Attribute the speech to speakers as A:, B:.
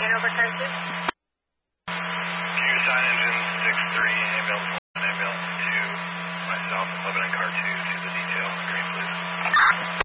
A: Hanover car 2.
B: Can you assign engine 6-3, ambulance 1, ambulance 2, myself and Lebanon car 2 to the detail? Green, please.